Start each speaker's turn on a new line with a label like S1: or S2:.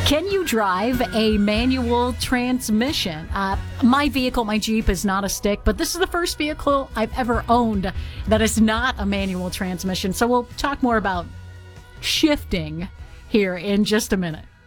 S1: Can you drive a manual transmission? My vehicle, my Jeep, is not a stick, but this is the first vehicle I've ever owned that is not a manual transmission. So we'll talk more about shifting here in just a minute.